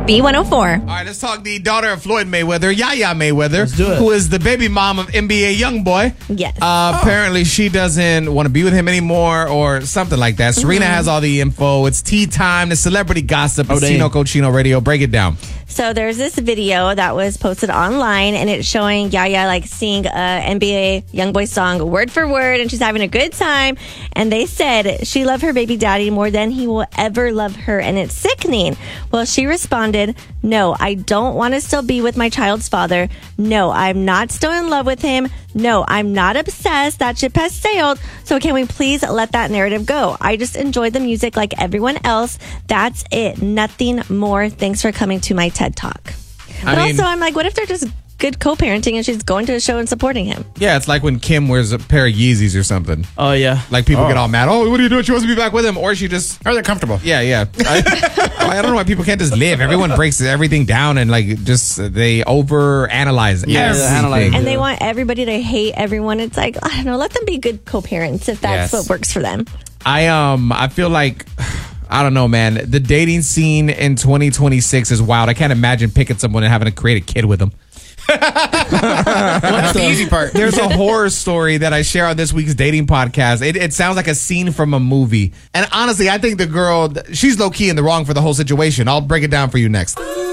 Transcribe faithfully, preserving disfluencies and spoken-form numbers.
B one oh four. All right, let's talk the daughter of Floyd Mayweather, Yaya Mayweather, Let's do it. who is the baby mom of N B A YoungBoy. Yes. Uh, Oh. Apparently, she doesn't want to be with him anymore or something like that. Serena Mm-hmm. has all the info. It's tea time, the celebrity gossip. Oh, It's dang. Tino Cochino Radio. Break it down. So there's this video that was posted online, and it's showing Yaya like sing a N B A YoungBoy song word for word, and she's having a good time. And they said she loved her baby daddy more than he will ever love her, and it's sickening. Well, she responded, "No, I don't want to still be with my child's father. No, I'm not still in love with him. No, I'm not obsessed. That ship has sailed. So can we please let that narrative go? I just enjoyed the music like everyone else. That's it. Nothing more. Thanks for coming to my TED Talk." But I mean- also, I'm like, what if they're just good co-parenting and she's going to the show and supporting him? Yeah, it's like when Kim wears a pair of Yeezys or something. Oh, yeah. Like people Oh. get all mad. Oh, what are you doing? She wants to be back with him, or she just. Or they're comfortable. Yeah, yeah. I, I don't know why people can't just live. Everyone breaks everything down and like just they over analyze. Yeah, they analyze. And they want everybody to hate everyone. It's like, I don't know, let them be good co-parents if that's Yes. what works for them. I um I feel like I don't know, man. The dating scene in twenty twenty-six is wild. I can't imagine picking someone and having to create a kid with them. That's the easy part. There's a horror story that I share on this week's dating podcast. It, it sounds like a scene from a movie. And honestly, I think the girl, she's low key in the wrong for the whole situation. I'll break it down for you next.